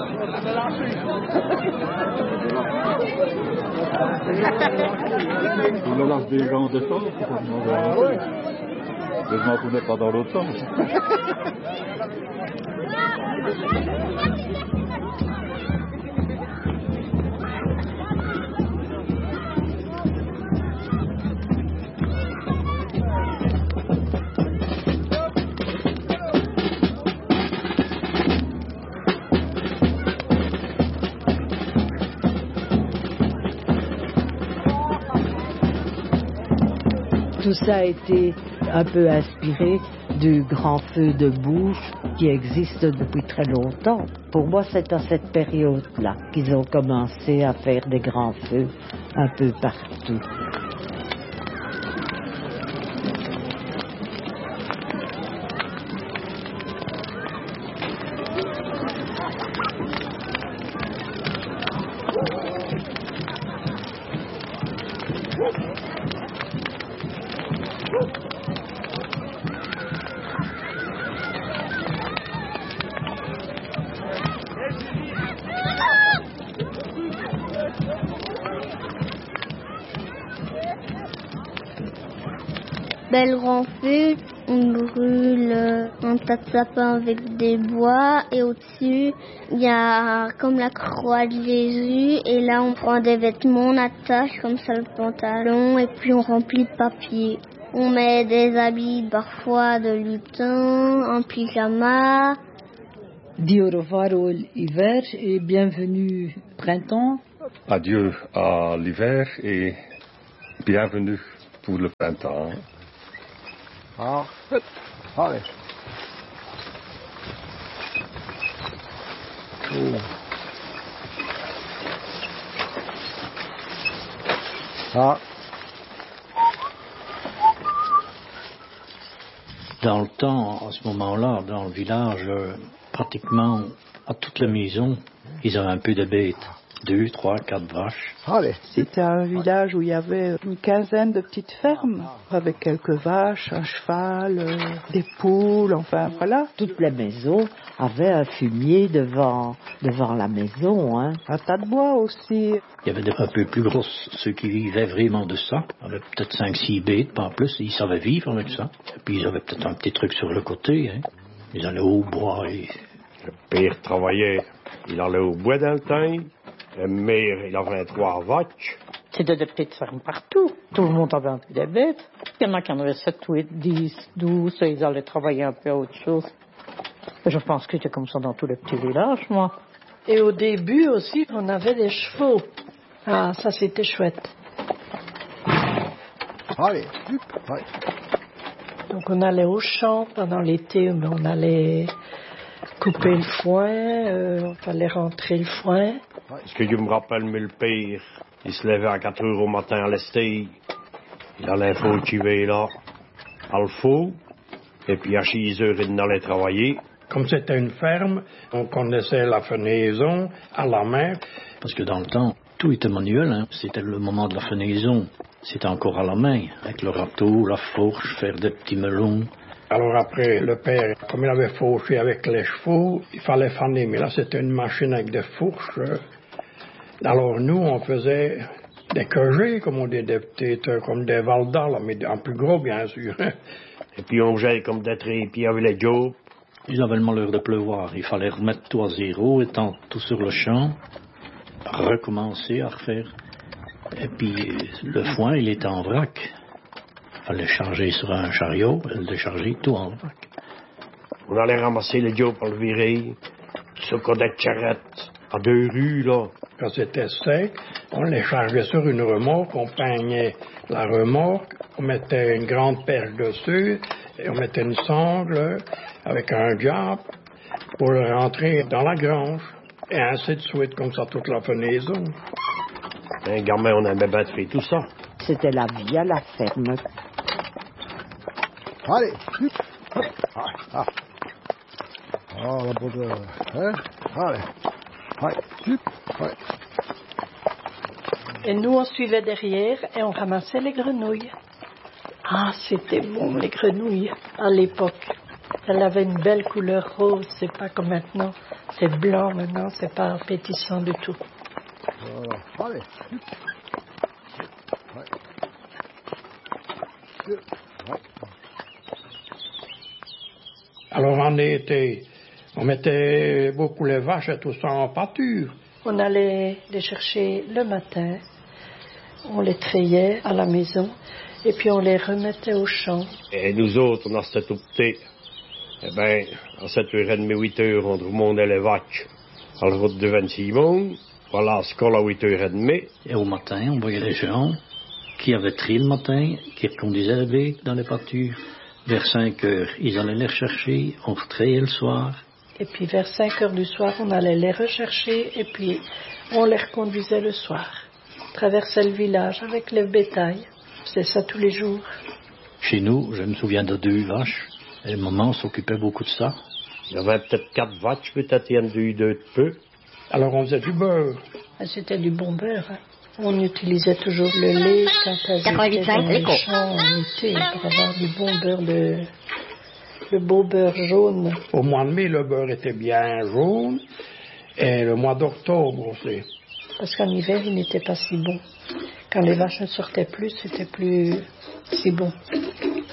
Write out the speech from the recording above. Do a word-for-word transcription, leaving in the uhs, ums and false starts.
Il me lance des gants de sort, c'est pas demander à rentrer. Mais je m'en tournais pas dans l'autre sens. Tout ça a été un peu inspiré du grand feu de bouche qui existe depuis très longtemps. Pour moi, c'est à cette période-là qu'ils ont commencé à faire des grands feux un peu partout. Ben, le grand feu, on brûle un tas de sapins avec des bois et au-dessus, il y a comme la croix de Jésus et là on prend des vêtements, on attache comme ça le pantalon et puis on remplit de papier. On met des habits parfois de lutin, un pyjama. Dis au revoir à l'hiver et bienvenue printemps. Adieu à l'hiver et bienvenue pour le printemps. Ah, allez. Oh. Ah. Dans le temps, à ce moment-là, dans le village, pratiquement à toute la maison, ils avaient un peu de bêtes. Deux, trois, quatre vaches. Allez. C'était un village où il y avait une quinzaine de petites fermes, avec quelques vaches, un cheval, euh, des poules, enfin voilà. Toute la maison avait un fumier devant, devant la maison. Hein. Un tas de bois aussi. Il y avait des un peu plus grosses, ceux qui vivaient vraiment de ça. Ils avaient peut-être cinq, six bêtes, pas en plus. Ils savaient vivre avec ça. Et puis ils avaient peut-être un petit truc sur le côté. Hein. Ils allaient au bois. Et... Le père travaillait, il allait au bois dans le temps. Le maire, il avait trois vaches. C'était des petites fermes partout. Tout le monde avait un peu des bêtes. Il y en a qui en avaient sept, huit, dix, douze, et ils allaient travailler un peu à autre chose. Je pense que c'était comme ça dans tous les petits villages, moi. Et au début aussi, on avait des chevaux. Ah, ça c'était chouette. Allez, allez. Donc on allait au champ pendant l'été, mais on allait couper le foin, euh, on fallait rentrer le foin. Ce que je me rappelle, mais le père, il se levait à quatre heures au matin à l'estée. Il allait faut chiver là, à le faux. Et puis à six heures, il allait travailler. Comme c'était une ferme, on connaissait la fenaison à la main. Parce que dans le temps, tout était manuel. Hein. C'était le moment de la fenaison. C'était encore à la main, avec le râteau, la fourche, faire des petits melons. Alors après, le père, comme il avait fauché avec les chevaux, il fallait faner. Mais là, c'était une machine avec des fourches. Alors nous, on faisait des queugés, comme on dit, des petites, comme des valdas, là, mais en plus gros, bien sûr. Et puis on faisait comme des trépieds avec les jobs. Ils avaient le malheur de pleuvoir. Il fallait remettre tout à zéro, étant tout sur le champ, recommencer à refaire. Et puis le foin, il était en vrac. Il fallait charger sur un chariot et le décharger tout en vrac. On allait ramasser les jobs pour le virer, ce codet de charrette, à deux rues, là. Quand c'était sec, on les chargeait sur une remorque, on peignait la remorque, on mettait une grande perche dessus, et on mettait une sangle avec un diable pour le rentrer dans la grange, et ainsi de suite, comme ça, toute la fenaison. Un gamin, on aimait battre tout ça. C'était la vie à la ferme. Allez, ah, ah. Oh, la bonne hein? Allez, allez, allez. Et nous, on suivait derrière et on ramassait les grenouilles. Ah, c'était bon, les grenouilles, à l'époque. Elle avait une belle couleur rose, c'est pas comme maintenant. C'est blanc maintenant, c'est pas appétissant du tout. Voilà. Allez. Ouais. Ouais. Alors en été, on mettait beaucoup les vaches et tout ça en pâture. On allait les chercher le matin, on les trayait à la maison et puis on les remettait au champ. Et nous autres, dans cette opté, eh bien, à sept heures trente, huit heures, on remontait les vaches à la route de Vingt-Simon, voilà, ce qu'on a huit heures trente. Et au matin, on voyait les gens qui avaient tri le matin, qui reconduisaient les bêtes dans les pâtures. Vers cinq heures, ils allaient les rechercher, on retrayait le soir. Et puis vers cinq heures du soir, on allait les rechercher et puis on les reconduisait le soir. On traversait le village avec le bétail. C'est ça tous les jours. Chez nous, je me souviens de deux vaches. Et maman s'occupait beaucoup de ça. Il y avait peut-être quatre vaches, peut-être il y en a eu deux de peu. Alors on faisait du beurre. C'était du bon beurre. Hein. On utilisait toujours le lait quand elles étaient dans les champs en été pour avoir du bon beurre, de, le beau beurre jaune. Au mois de mai, le beurre était bien jaune et le mois d'octobre aussi. Parce qu'en hiver, il n'était pas si bon. Quand les vaches ne sortaient plus, c'était plus si bon.